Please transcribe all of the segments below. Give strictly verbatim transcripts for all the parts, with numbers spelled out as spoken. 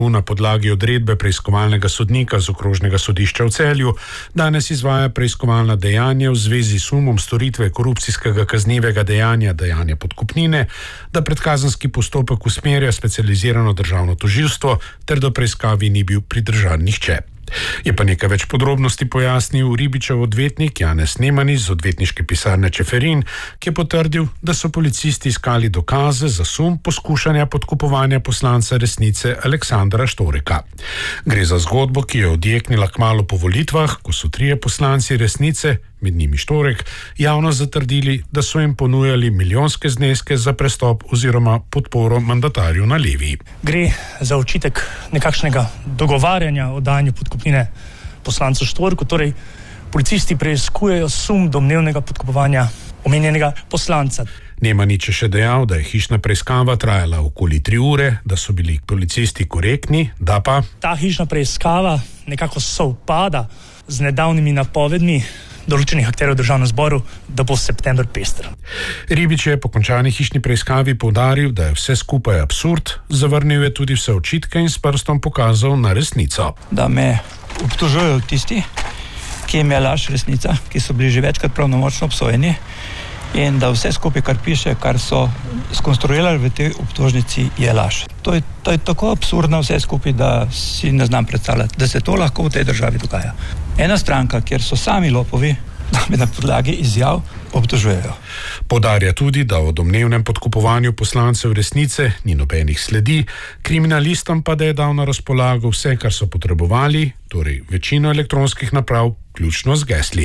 Na podlagi odredbe preiskovalnega sodnika z okrožnega sodišča v Celju danes izvaja preiskovalna dejanja v zvezi s sumom storitve korupcijskega kaznivega dejanja dajanja podkupnine, da predkazenski postopek usmerja specializirano državno tožilstvo ter do preiskavi ni bil pridržan nihče. Je pa nekaj več podrobnosti pojasnil Ribičev odvetnik Janez Nemanič z odvetniške pisarne Čeferin, ki je potrdil, da so policisti iskali dokaze za sum poskušanja podkupovanja poslanca Resnice Aleksandra Štoreka. Gre za zgodbo, ki je odjeknila kmalu po volitvah, ko so trije poslanci Resnice, med njimi Štorek, javno zatrdili, da so jim ponujali milijonske zneske za prestop oziroma podporo mandatarju na levi. Gre za očitek nekakšnega dogovarjanja o dajanju podkupnine poslancu Štorku, torej policisti preiskujejo sum domnevnega podkupovanja omenjenega poslanca. Nemanič je še dejal, da je hišna preiskava trajala okoli tri ure, da so bili policisti korektni, da pa ta hišna preiskava nekako sovpada z nedavnimi napovedmi določenih akterjev v državnem zboru, da bo september pester. Ribič je po končani hišni preiskavi poudaril, da je vse skupaj absurd, zavrnil je tudi vse očitke in s prstom pokazal na resnico. Da me obtožujejo tisti, ki jim je laž resnica, ki so bili že večkrat pravnomočno obsojeni, in da vse skupaj, kar piše, kar so skonstruirali v tej obtožnici, je laž. To je, to je tako absurdno vse skupaj, da si ne znam predstavljati, da se to lahko v tej državi dogaja. Ena stranka, kjer so sami lopovi, da me na podlagi izjav obtožujejo. Poudarja tudi, da o domnevnem podkupovanju poslancev Resnice ni nobenih sledi, kriminalistom pa da je dal na razpolago vse, kar so potrebovali, torej večino elektronskih naprav, vključno z gesli.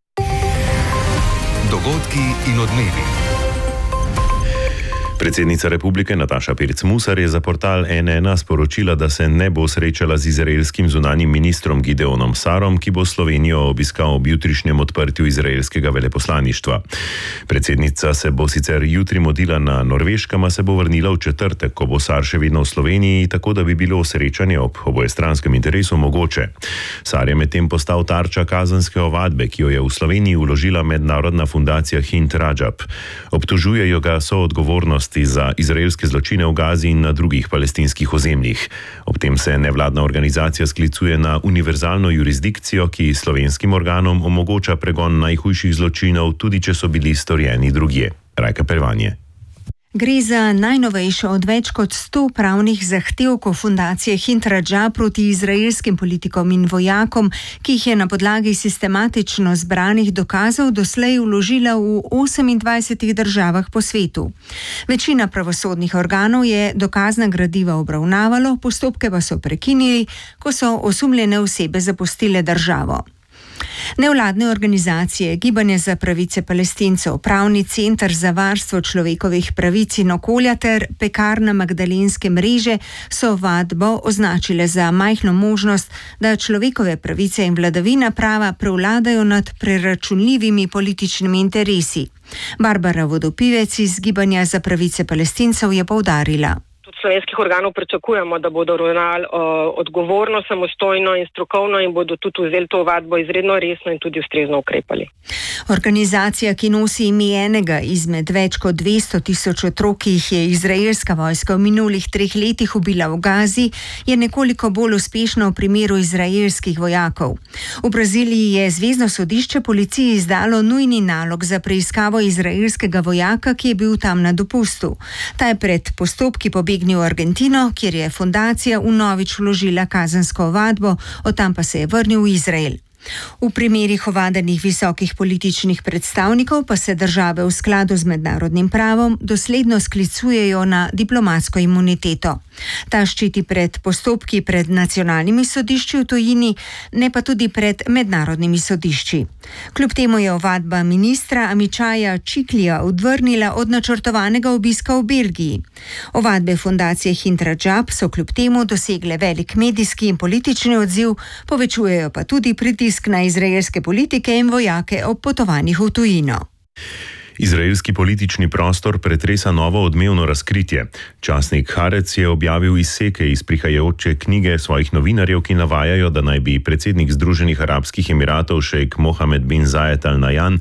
Dogodki in odmevi. Predsednica republike Nataša Pirc Musar je za portal N ena sporočila, da se ne bo srečala z izraelskim zunanjim ministrom Gideonom Sarom, ki bo Slovenijo obiskal ob jutrišnjem odprtju izraelskega veleposlaništva. Predsednica se bo sicer jutri modila na Norveškem, a se bo vrnila v četrtek, ko bo Sar še vedno v Sloveniji, tako da bi bilo srečanje ob obojestranskem interesu mogoče. Sar je medtem postal tarča kazenske ovadbe, ki jo je v Sloveniji vložila mednarodna fundacija Hind Rajab. Obtožujejo ga soodgovornost za izraelske zločine v Gazi in na drugih palestinskih ozemljih. Ob tem se nevladna organizacija sklicuje na univerzalno jurisdikcijo, ki slovenskim organom omogoča pregon najhujših zločinov, tudi če so bili storjeni drugje. Rajka Pervanje. Gre za najnovejšo od več kot sto pravnih zahtevkov fundacije Hind Rajab proti izraelskim politikom in vojakom, ki jih je na podlagi sistematično zbranih dokazov doslej vložila v osemindvajsetih državah po svetu. Večina pravosodnih organov je dokazna gradiva obravnavalo, postopke pa so prekinili, ko so osumljene osebe zapustile državo. Nevladne organizacije, Gibanje za pravice Palestincev, Pravni center za varstvo človekovih pravic in okolja ter Pekarna Magdalenske mreže so vadbo označile za majhno možnost, da človekove pravice in vladavina prava prevladajo nad preračunljivimi političnimi interesi. Barbara Vodopivec iz Gibanja za pravice Palestincev je poudarila. Slovenskih organov pričakujemo, da bodo ravnali uh, odgovorno, samostojno in strokovno in bodo tudi vzeli to ovadbo izredno resno in tudi ustrezno ukrepali. Organizacija, ki nosi ime enega izmed več kot dvesto tisoč otrok, ki jih je izraelska vojska v minulih treh letih ubila v Gazi, je nekoliko bolj uspešna v primeru izraelskih vojakov. V Braziliji je zvezno sodišče policiji izdalo nujni nalog za preiskavo izraelskega vojaka, ki je bil tam na dopustu. Ta je pred postopki pobegnil v Argentino, kjer je fundacija vnovič vložila kazensko ovadbo, od tam pa se je vrnil v Izrael. V primerih ovadenih visokih političnih predstavnikov pa se države v skladu z mednarodnim pravom dosledno sklicujejo na diplomatsko imuniteto. Ta ščiti pred postopki pred nacionalnimi sodišči v tujini, ne pa tudi pred mednarodnimi sodišči. Kljub temu je ovadba ministra Amičaja Čiklija odvrnila od načrtovanega obiska v Belgiji. Ovadbe fundacije Hind Rajab so kljub temu dosegle velik medijski in politični odziv, povečujejo pa tudi pritisk na izraelske politike in vojake ob potovanjih v tujino. Izraelski politični prostor pretresa novo odmevno razkritje. Časnik Haaretz je objavil izseke iz prihajajoče knjige svojih novinarjev, ki navajajo, da naj bi predsednik Združenih arabskih emiratov šejk Mohamed bin Zayed Al Nahyan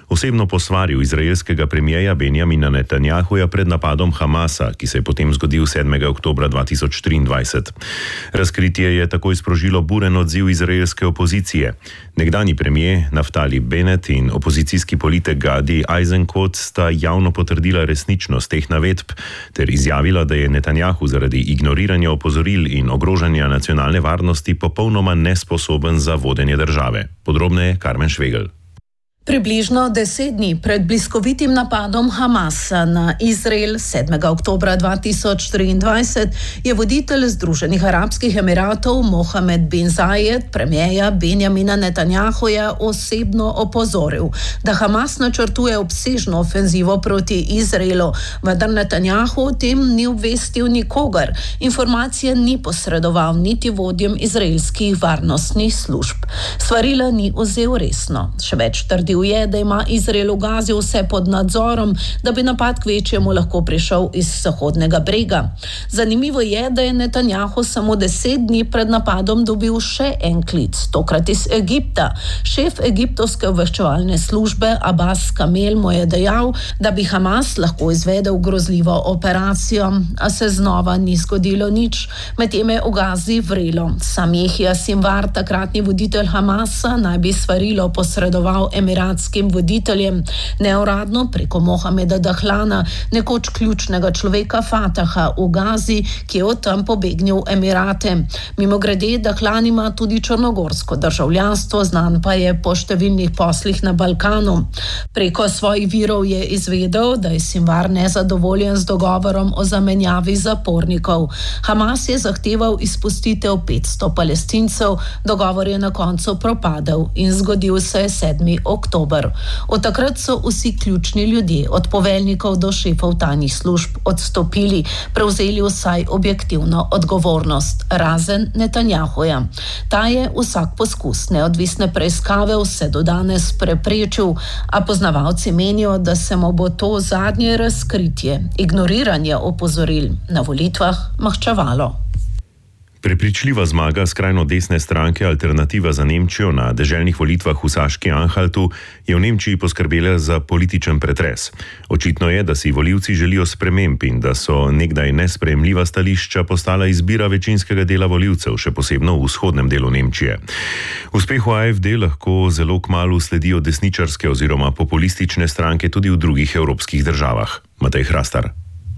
osebno posvaril izraelskega premijeja Benjamina Netanjahuja pred napadom Hamasa, ki se je potem zgodil sedmega oktobra dva tisoč triindvajset. Razkritje je takoj sprožilo buren odziv izraelske opozicije. Nekdanji premijer Naftali Bennett in opozicijski politik Gadi Eisenkot sta javno potrdila resničnost teh navedb ter izjavila, da je Netanjahu zaradi ignoriranja opozoril in ogrožanja nacionalne varnosti popolnoma nesposoben za vodenje države. Podrobneje Karmen Švegel. Približno deset dni pred bliskovitim napadom Hamasa na Izrael sedmega oktobra dva tisoč triindvajset je voditelj Združenih arabskih emiratov Mohamed bin Zayed premijeja Benjamina Netanjahuja osebno opozoril, da Hamas načrtuje obsežno ofenzivo proti Izraelu, vendar Netanjahu o tem ni obvestil nikogar. Informacije ni posredoval niti vodjem izraelskih varnostnih služb. Svarila ni vzel resno. Še več trdil je, da ima Izrael v Gazi vse pod nadzorom, da bi napad kvečjemu lahko prišel iz Zahodnega brega. Zanimivo je, da je Netanjahu samo deset dni pred napadom dobil še en klic, tokrat iz Egipta. Šef egiptovske obveščevalne službe Abbas Kamel mu je dejal, da bi Hamas lahko izvedel grozljivo operacijo, a se znova ni zgodilo nič. Medtem je v Gazi vrelo. Sam Jehja Sinvar, takratni voditelj Hamasa, naj bi svarilo posredoval Emiratskim voditeljem, neuradno preko Mohameda Dahlana, nekoč ključnega človeka Fataha v Gazi, ki je od tam pobegnil v Emirate. Mimogrede, Dahlan ima tudi črnogorsko državljanstvo, znan pa je po številnih poslih na Balkanu. Preko svojih virov je izvedel, da je Sinvar nezadovoljen z dogovorom o zamenjavi zapornikov. Hamas je zahteval izpustitev petsto Palestincev, dogovor je na koncu propadel in zgodil se je sedmi oktober. Od takrat so vsi ključni ljudje, od poveljnikov do šefov tajnih služb, odstopili, prevzeli vsaj objektivno odgovornost, razen Netanjahuja. Ta je vsak poskus neodvisne preiskave vse do danes preprečil, a poznavalci menijo, da se mu bo to zadnje razkritje, ignoriranje opozoril na volitvah maščevalo. Prepričljiva zmaga skrajno desne stranke Alternativa za Nemčijo na deželnih volitvah v Saški-Anhaltu je v Nemčiji poskrbela za političen pretres. Očitno je, da si volivci želijo sprememb in da so nekdaj nesprejemljiva stališča postala izbira večinskega dela volivcev, še posebno v vzhodnem delu Nemčije. Uspehu A F D lahko zelo kmalu sledijo desničarske oziroma populistične stranke tudi v drugih evropskih državah. Matej Hrastar.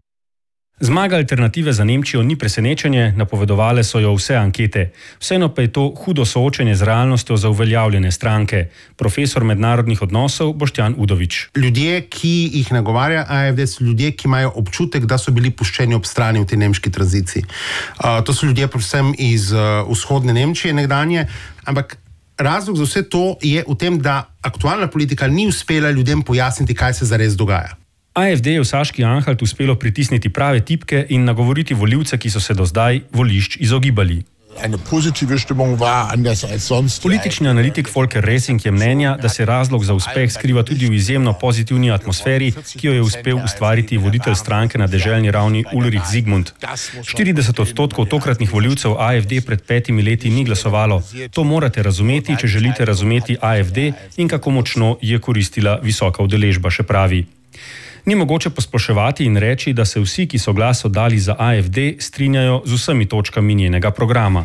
Zmaga Alternative za Nemčijo ni presenečenje, napovedovale so jo vse ankete. Vseeno pa je to hudo soočenje z realnostjo za uveljavljene stranke. Profesor mednarodnih odnosov Boštjan Udovič. Ljudje, ki jih nagovarja A F D, so ljudje, ki imajo občutek, da so bili puščeni ob strani v tej nemški tranziciji. Uh, to so ljudje predvsem iz uh, vzhodne Nemčije nekdanje, ampak razlog za vse to je v tem, da aktualna politika ni uspela ljudem pojasniti, kaj se zares dogaja. A F D je v Saški-Anhalt uspelo pritisniti prave tipke in nagovoriti volivce, ki so se do zdaj volišč izogibali. Politični analitik Volker Resing je mnenja, da se razlog za uspeh skriva tudi v izjemno pozitivni atmosferi, ki jo je uspel ustvariti voditelj stranke na deželni ravni Ulrich Zygmunt. štirideset odstotkov tokratnih volivcev A F D pred petimi leti ni glasovalo. To morate razumeti, če želite razumeti A F D in kako močno je koristila visoka udeležba, še pravi. Ni mogoče posploševati in reči, da se vsi, ki so glas oddali za A F D, strinjajo z vsemi točkami njenega programa.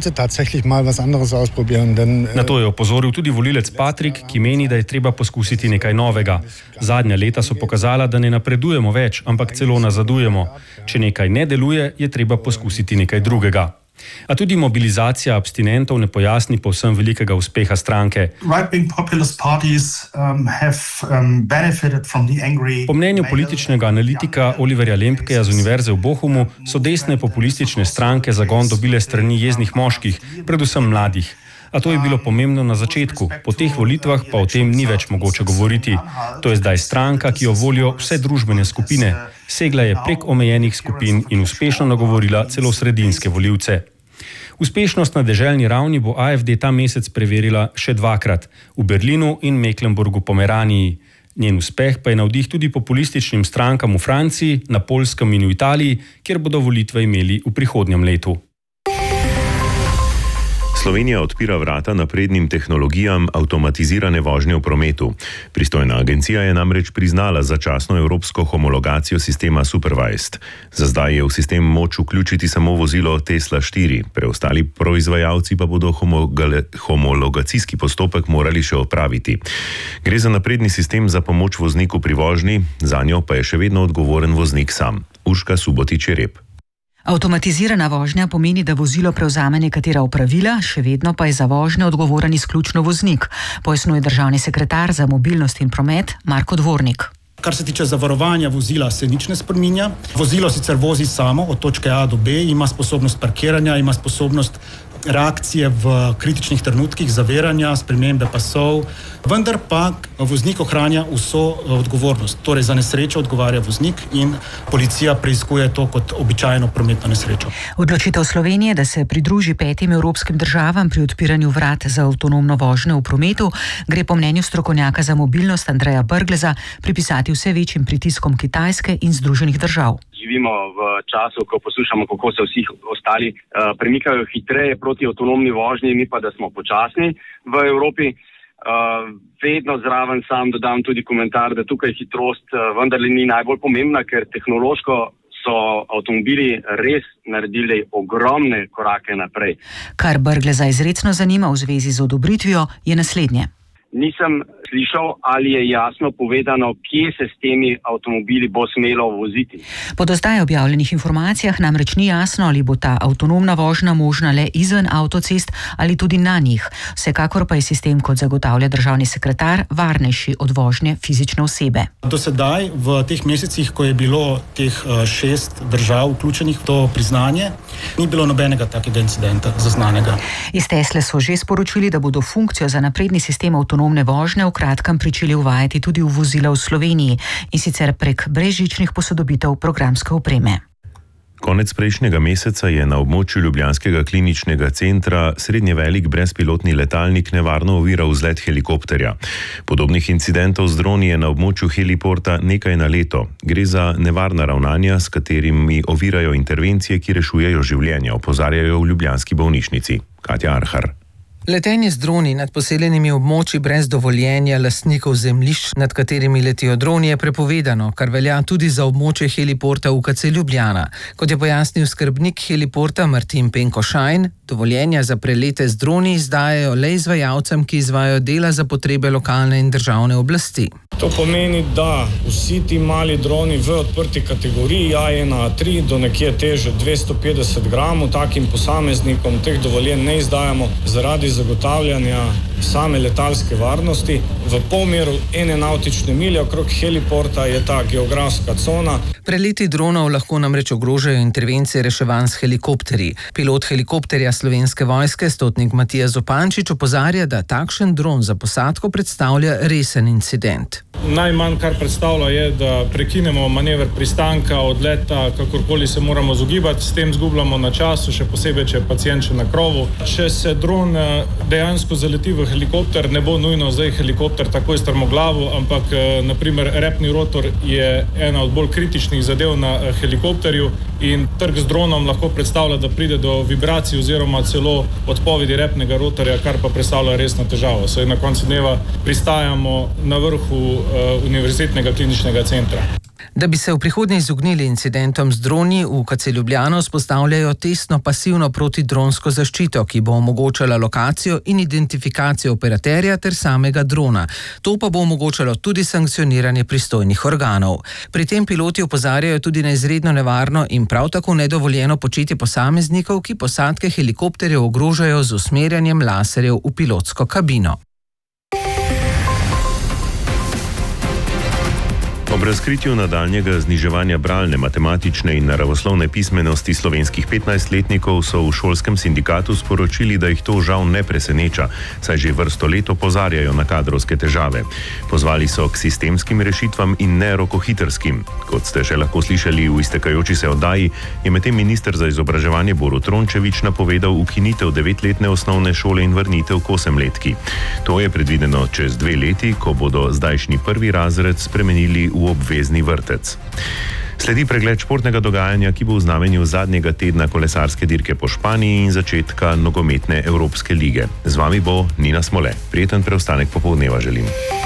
Na to je opozoril tudi volilec Patrik, ki meni, da je treba poskusiti nekaj novega. Zadnja leta so pokazala, da ne napredujemo več, ampak celo nazadujemo. Če nekaj ne deluje, je treba poskusiti nekaj drugega. A tudi mobilizacija abstinentov ne pojasni povsem velikega uspeha stranke. Po mnenju političnega analitika Oliverja Lempkeja z Univerze v Bochumu so desne populistične stranke zagon dobile strani jeznih moških, predvsem mladih. A to je bilo pomembno na začetku, po teh volitvah pa o tem ni več mogoče govoriti. To je zdaj stranka, ki jo volijo vse družbene skupine. Segla je prek omejenih skupin in uspešno nagovorila celo sredinske volivce. Uspešnost na deželni ravni bo A F D ta mesec preverila še dvakrat, v Berlinu in Mecklenburgu-Pomeraniji. Njen uspeh pa je navdih tudi populističnim strankam v Franciji, na Poljskem in v Italiji, kjer bodo volitve imeli v prihodnjem letu. Slovenija odpira vrata naprednim tehnologijam avtomatizirane vožnje v prometu. Pristojna agencija je namreč priznala začasno evropsko homologacijo sistema Supervised. Za zdaj je v sistem moč vključiti samo vozilo Tesla štiri, preostali proizvajalci pa bodo homologacijski postopek morali še opraviti. Gre za napredni sistem za pomoč vozniku pri vožnji, zanjo pa je še vedno odgovoren voznik sam. Urška Subotič-Jereb. Avtomatizirana vožnja pomeni, da vozilo prevzame nekatera opravila, še vedno pa je za vožnjo odgovoren izključno voznik, pojasnjuje državni sekretar za mobilnost in promet Marko Dvornik. Kar se tiče zavarovanja vozila, se nič ne spreminja. Vozilo sicer vozi samo od točke A do B, ima sposobnost parkiranja, ima sposobnost reakcije v kritičnih trenutkih, zaviranja, spremembe pasov, vendar pa voznik ohranja vso odgovornost. Torej za nesrečo odgovarja voznik in policija preiskuje to kot običajno prometno nesrečo. Odločitev Slovenije, da se pridruži petim evropskim državam pri odpiranju vrat za avtonomno vožnjo v prometu, gre po mnenju strokovnjaka za mobilnost Andreja Brgleza pripisati vse večjim pritiskom Kitajske in Združenih držav. Živimo v času, ko poslušamo, kako se vsi ostali uh, premikajo hitreje proti avtonomni vožnji, mi pa da smo počasni v Evropi. Uh, vedno zraven sam dodam tudi komentar, da tukaj hitrost uh, vendarle ni najbolj pomembna, ker tehnološko so avtomobili res naredili ogromne korake naprej. Kar Brgleza izrecno zanima v zvezi z odobritvijo, je naslednje. Nisem slišal, ali je jasno povedano, kje se s temi avtomobili bo smelo voziti. Po do zdaj objavljenih informacijah namreč ni jasno, ali bo ta avtonomna vožnja možna le izven avtocest ali tudi na njih. Vsekakor pa je sistem, kot zagotavlja državni sekretar, varnejši od vožnje fizične osebe. Do sedaj, v teh mesecih, ko je bilo teh šest držav vključenih v to priznanje, ni bilo nobenega takega incidenta zaznanega. Iz Tesle so že sporočili, da bodo funkcijo za napredni sistem avtonomne vožnje v kratkem pričeli uvajati tudi v vozila v Sloveniji, in sicer prek brezžičnih posodobitev programske opreme. Konec prejšnjega meseca je na območju ljubljanskega kliničnega centra srednje velik brezpilotni letalnik nevarno oviral vzlet helikopterja. Podobnih incidentov z droni je na območju heliporta nekaj na leto. Gre za nevarna ravnanja, s katerimi ovirajo intervencije, ki rešujejo življenja, opozarjajo v ljubljanski bolnišnici. Katja Arhar. Letenje z droni nad poseljenimi območji brez dovoljenja lastnikov zemljišč, nad katerimi letijo droni, je prepovedano, kar velja tudi za območje heliporta U K C Ljubljana. Kot je pojasnil skrbnik heliporta Martin Penko-Šajn, dovoljenja za prelete z droni izdajajo le izvajalcem, ki izvajajo dela za potrebe lokalne in državne oblasti. To pomeni, da vsi ti mali droni v odprti kategoriji A ena A tri do nekje teže dvesto petdeset gramov, takim posameznikom teh dovoljenj ne izdajamo zaradi zagotavljanja same letalske varnosti. V polmeru ene navtične milje okrog heliporta je ta geografska cona. Preleti dronov lahko namreč ogrožajo intervencije reševanj s helikopterji. Pilot helikopterja Slovenske vojske, stotnik Matija Zupančič, opozarja, da takšen dron za posadko predstavlja resen incident. Najmanj, kar predstavlja, je, da prekinemo manever pristanka, odleta, kakorkoli se moramo zogibati, s tem zgubljamo na času, še posebej, če je pacient še na krovu. Če se dron dejansko zaleti v helikopter, ne bo nujno zdaj helikopter takoj strmoglavo, ampak naprimer repni rotor je ena od bolj kritičnih zadev na helikopterju in trk z dronom lahko predstavlja, da pride do vibracij oziroma celo odpovedi repnega rotorja, kar pa predstavlja resno težavo. Saj na koncu dneva pristajamo na vrhu Univerzitetnega kliničnega centra. Da bi se v prihodnje izognili incidentom z droni, v U K C Ljubljano vzpostavljajo testno pasivno protidronsko zaščito, ki bo omogočala lokacijo in identifikacijo operaterja ter samega drona. To pa bo omogočalo tudi sankcioniranje pristojnih organov. Pri tem piloti opozarjajo tudi na izredno nevarno in prav tako nedovoljeno početje posameznikov, ki posadke helikopterjev ogrožajo z usmerjanjem laserjev v pilotsko kabino. Ob razkritju nadaljnjega zniževanja bralne, matematične in naravoslovne pismenosti slovenskih petnajstletnikov so v šolskem sindikatu sporočili, da jih to žal ne preseneča, saj že vrsto let opozarjajo na kadrovske težave. Pozvali so k sistemskim rešitvam in ne rokohitrskim. Kot ste še lahko slišali v iztekajoči se oddaji, je medtem minister za izobraževanje Borut Rončević napovedal ukinitev devetletne osnovne šole in vrnitev k osemletki. To je predvideno čez dve leti, ko bodo zdajšnji prvi razred spremenili v obvezni vrtec. Sledi pregled športnega dogajanja, ki bo v znamenju zadnjega tedna kolesarske dirke po Španiji in začetka nogometne Evropske lige. Z vami bo Nina Smole. Prijeten preostanek popoldneva želim.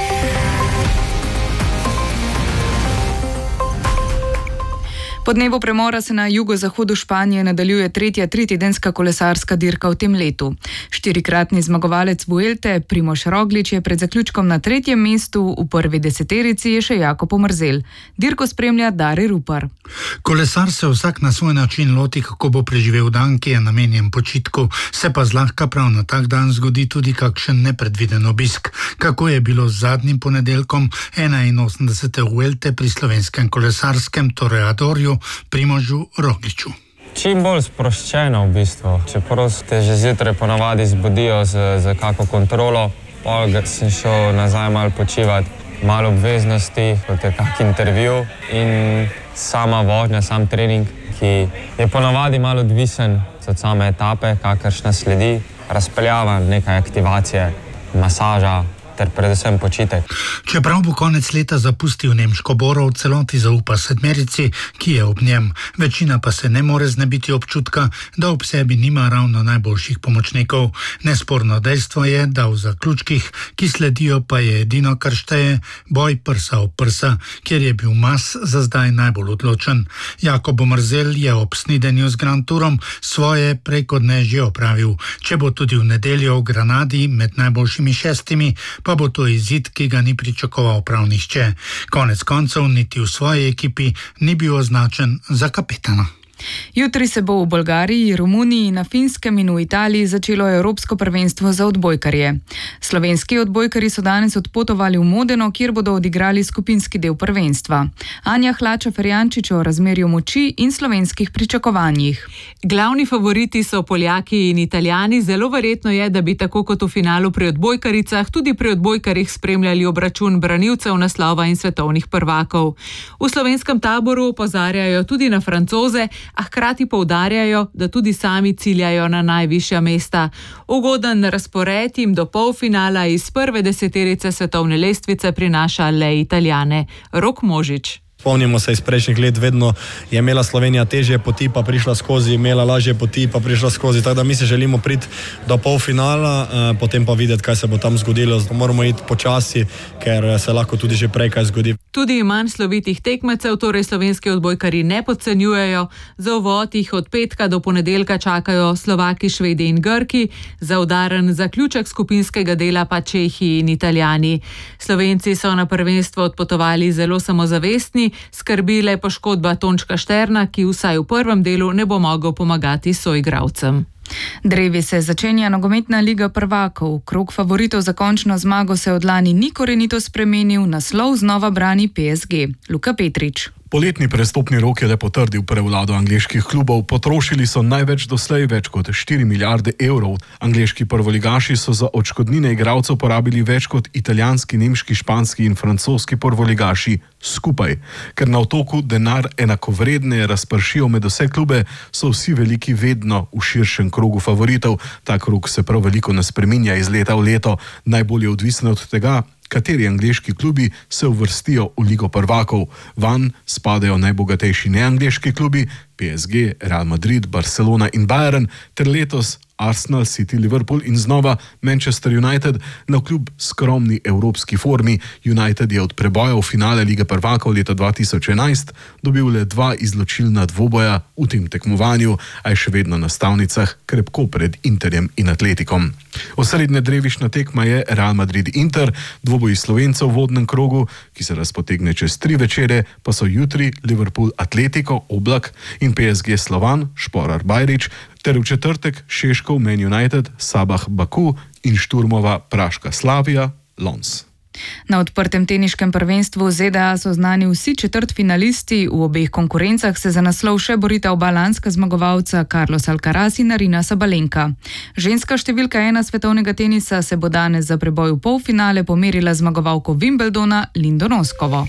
Po dnevu premora se na jugozahodu Španije nadaljuje tretja tritedenska kolesarska dirka v tem letu. Štirikratni zmagovalec Vuelte Primož Roglič je pred zaključkom na tretjem mestu, v prvi deseterici je še Jakob Omerzel. Dirko spremlja Dari Rupar. Kolesar se vsak na svoj način loti, kako bo preživel dan, ki je namenjen počitku, se pa zlahka prav na tak dan zgodi tudi kakšen nepredviden obisk. Kako je bilo z zadnjim ponedeljkom enainosemdesete Vuelte pri slovenskem kolesarskem toreadorju Primožu Rogliču. Čim bolj sproščeno v bistvu. Čeprav te že zjutraj ponavadi zbudijo z, z kako kontrolo, pol sem šel nazaj malo počivati, malo obveznosti, kot je kak intervju in sama vožnja, sam trening, ki je ponavadi malo odvisen od same etape, kakršna sledi, razpeljava nekaj aktivacije, masaža ter predvsem počitek. Čeprav bo konec leta zapustil nemško Boro, v celoti zaupa sedmerici, ki je ob njem. Večina pa se ne more znebiti občutka, da ob sebi nima ravno najboljših pomočnikov. Nesporno dejstvo je, da v zaključkih, ki sledijo, pa je edino, kar šteje, boj prsa ob prsa, kjer je bil Mas za zdaj najbolj odločen. Jakob Omerzel je ob snidenju z Grand Tourom svoje preko dne že opravil. Če bo tudi v nedeljo v Granadi med najboljšimi šestimi, pa bo to izid, ki ga ni pričakoval prav nihče. Konec koncev niti v svoji ekipi ni bil označen za kapetana. Jutri se bo v Bolgariji, Romuniji, na Finskem in v Italiji začelo Evropsko prvenstvo za odbojkarje. Slovenski odbojkarji so danes odpotovali v Modeno, kjer bodo odigrali skupinski del prvenstva. Anja Hlača-Ferjančič o razmerju moči in slovenskih pričakovanjih. Glavni favoriti so Poljaki in Italijani. Zelo verjetno je, da bi tako kot v finalu pri odbojkaricah, tudi pri odbojkarjih spremljali obračun branilcev naslova in svetovnih prvakov. V slovenskem taboru opozarjajo tudi na Francoze, a hkrati poudarjajo, da tudi sami ciljajo na najvišja mesta. Ugoden razpored jim do polfinala iz prve deseterice svetovne lestvice prinaša le Italijane. Rok Možič. Spomnimo se iz prejšnjih let, vedno je imela Slovenija težje poti, pa prišla skozi, imela lažje poti, pa prišla skozi. Tako da mi se želimo priti do polfinala, eh, potem pa videti, kaj se bo tam zgodilo. Zato moramo iti počasi, ker se lahko tudi že prej kaj zgodi. Tudi manj slovitih tekmecev, torej slovenski odbojkarji ne podcenjujejo. Za uvod jih od petka do ponedeljka čakajo Slovaki, Švedi in Grki, za udaren zaključek skupinskega dela pa Čehi in Italijani. Slovenci so na prvenstvo odpotovali zelo samozavestni, skrbi le poškodba Tončka Šterna, ki vsaj v prvem delu ne bo mogel pomagati soigralcem. Drevi se začenja nogometna liga prvakov. Krog favoritov za končno zmago se od lani ni korenito spremenil, naslov znova brani P S G. Luka Petrič. Poletni prestopni rok je le potrdil prevlado angleških klubov. Potrošili so največ doslej, več kot štiri milijarde evrov. Angleški prvoligaši so za odškodnine igralcev porabili več kot italijanski, nemški, španski in francoski prvoligaši skupaj. Ker na otoku denar enakovredne razpršijo med vse klube, so vsi veliki vedno v širšem krogu favoritov. Ta krog se prav veliko ne spreminja iz leta v leto. Najbolj je odvisno od tega, kateri angleški klubi se uvrstijo v Ligo prvakov. Van spadajo najbogatejši neangleški klubi, P S G, Real Madrid, Barcelona in Bayern, ter letos Arsenal, City, Liverpool in znova Manchester United. Na kljub skromni evropski formi United je od preboja v finale Lige prvakov leta dva tisoč enajst dobil le dva izločilna dvoboja v tem tekmovanju, a je še vedno na stavnicah krepko pred Interjem in Atletikom. Osrednja drevišna tekma je Real Madrid-Inter, dvoboj Slovencev v vodnem krogu, ki se razpotegne čez tri večere, pa so jutri Liverpool-Atletico, Oblak in P S G Slovan, Šporar-Bajrič, ter v četrtek Šeškov Man United, Sabah Baku in Šturmova Praška Slavija, Lons. Na odprtem teniškem prvenstvu Z D A so znani vsi četrtfinalisti, v obeh konkurencah se za naslov še borita oba lanska zmagovalca Carlos Alcaraz in Arina Sabalenka. Ženska številka ena svetovnega tenisa se bo danes za preboj v polfinale pomerila zmagovalko Wimbledona Lindo Noskovo.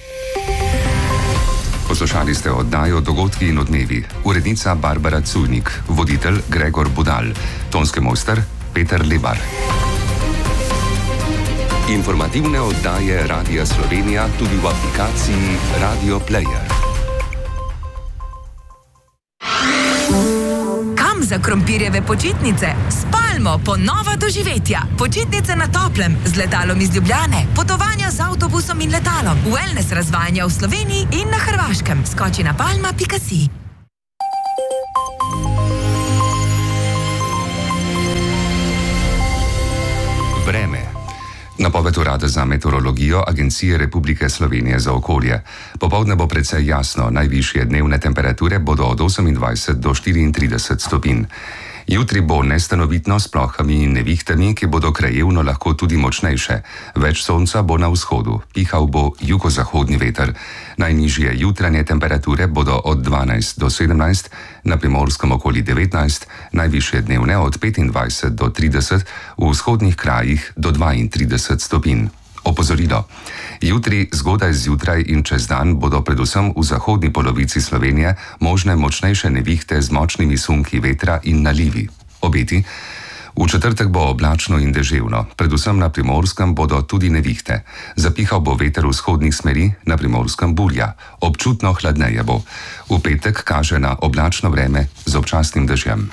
Poslušali ste oddajo Dogodki in odnevi. Urednica Barbara Cudnik, voditelj Gregor Budal, tonski mojster Peter Lebar. Informativne oddaje Radia Slovenija tudi v aplikaciji Radio Player. za krompirjeve počitnice. Spalmo, ponova doživetja. Počitnice na toplem, z letalom iz Ljubljane. Potovanja z avtobusom in letalom. Wellness razvajanja v Sloveniji in na Hrvaškem. Skoči na palma pika si. Vreme. Napoved Urada za meteorologijo Agencije Republike Slovenije za okolje. Popoldne bo precej jasno, najvišje dnevne temperature bodo od osemindvajset do štiriintrideset stopinj. Jutri bo nestanovitno s plohami in nevihtami, ki bodo krajevno lahko tudi močnejše. Več sonca bo na vzhodu, pihal bo jugozahodni veter. Najnižje jutranje temperature bodo od dvanajst do sedemnajst, na Primorskem okoli devetnajst, najvišje dnevne od petindvajset do trideset, v vzhodnih krajih do dvaintrideset stopinj. Opozorilo. Jutri, zgodaj zjutraj in čez dan bodo predvsem v zahodni polovici Slovenije možne močnejše nevihte z močnimi sunki vetra in nalivi. Obeti. V četrtek bo oblačno in deževno, predvsem na Primorskem bodo tudi nevihte. Zapihal bo veter vzhodnih smeri, na Primorskem burja. Občutno hladneje bo. V petek kaže na oblačno vreme z občasnim dežjem.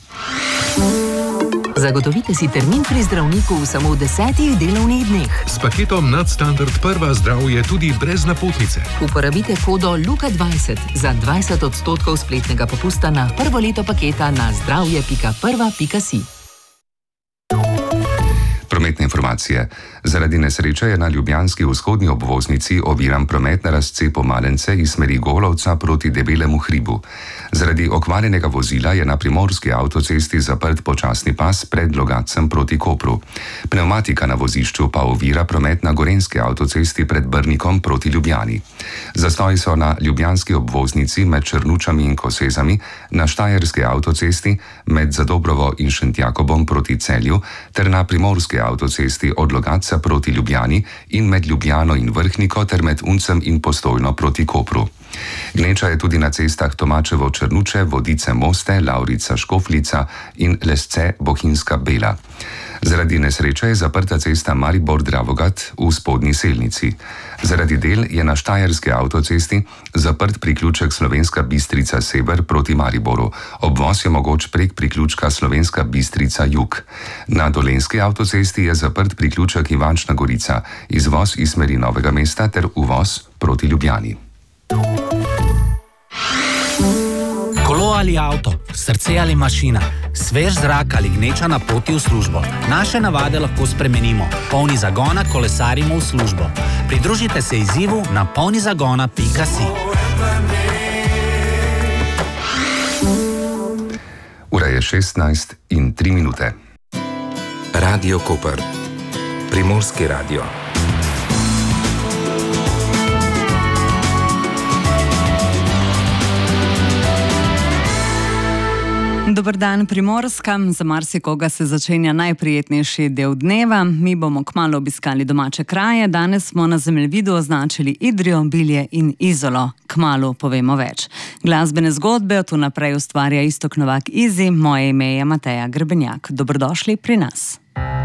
Zagotovite si termin pri zdravniku v samo desetih delovnih dneh. S paketom Nadstandard Prva zdravje tudi brez napotnice. Uporabite kodo Luka dvajset za dvajset odstotkov spletnega popusta na prvo leto paketa na zdravje pika prva pika si. Prometne informacije. Zaradi nesreče je na ljubljanski vzhodni obvoznici oviran promet na razcepu Malence iz smeri Golovca proti Debelemu hribu. Zaradi okvarjenega vozila je na primorski avtocesti zaprt počasni pas pred Logatcem proti Kopru. Pneumatika na vozišču pa ovira promet na gorenski avtocesti pred Brnikom proti Ljubljani. Zastoji so na ljubljanski obvoznici med Črnučami in Kosezami, na štajerski avtocesti med Zadobrovo in Šentjakobom proti Celju ter na primorski avtocesti od Logatca proti Ljubljani in med Ljubljano in Vrhniko ter med Uncem in Postojno proti Kopru. Gneča je tudi na cestah Tomačevo Črnuče, Vodice Moste, Lavrica Škoflica in Lesce Bohinjska Bela. Zaradi nesreče je zaprta cesta Maribor-Dravograd v spodnji Selnici. Zaradi del je na štajerski avtocesti zaprt priključek Slovenska Bistrica Sever proti Mariboru. Obvoz je mogoč prek priključka Slovenska Bistrica Jug. Na dolenski avtocesti je zaprt priključek Ivančna Gorica, izvoz iz smeri Novega mesta ter uvoz proti Ljubljani. Kolo ali avto, srce ali mašina, svež zrak ali gneča na poti v službo. Naše navade lahko spremenimo. Polni zagona kolesarimo v službo. Pridružite se izzivu na polni zagona pika si. Ura je šestnajst in tri minute. Radio Koper. Primorski radio. Dober dan, Primorska. Za marsikoga se začenja najprijetnejši del dneva. Mi bomo kmalu obiskali domače kraje. Danes smo na zemljevidu označili Idrijo, Bilje in Izolo. Kmalu povemo več. Glasbene zgodbe od tu naprej ustvarja Iztok Novak Izi. Moje ime je Mateja Grebenjak. Dobrodošli pri nas.